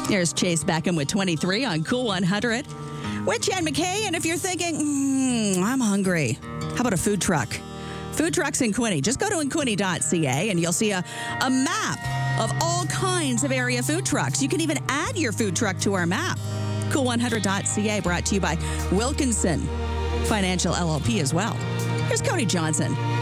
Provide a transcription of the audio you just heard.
Here's Chase Beckham with 23 on Cool 100. With Jen McKay, and if you're thinking, I'm hungry, how about a food truck? Food trucks in Quinte. Just go to inquinte.ca and you'll see a map of all kinds of area food trucks. You can even add your food truck to our map. Cool100.ca, brought to you by Wilkinson Financial LLP as well. Here's Cody Johnson.